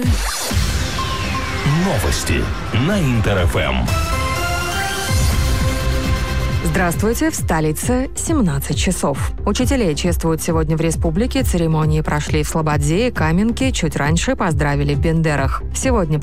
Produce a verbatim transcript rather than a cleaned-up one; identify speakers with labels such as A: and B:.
A: Новости на Интер-ФМ.
B: Здравствуйте, в столице семнадцать часов. Учителей чествуют сегодня в республике. Церемонии прошли в Слободзе и Каменке. Чуть раньше поздравили в Бендерах. Сегодня